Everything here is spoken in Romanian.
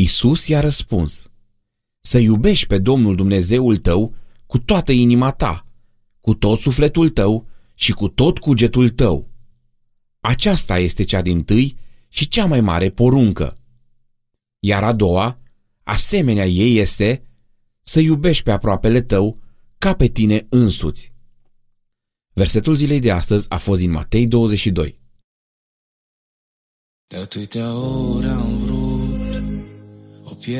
Iisus i-a răspuns: să iubești pe Domnul Dumnezeul tău cu toată inima ta, cu tot sufletul tău și cu tot cugetul tău. Aceasta este cea dintâi și cea mai mare poruncă. Iar a doua, asemenea ei, este să iubești pe aproapele tău ca pe tine însuți. Versetul zilei de astăzi a fost din Matei 22. De atâtea ori am vrut o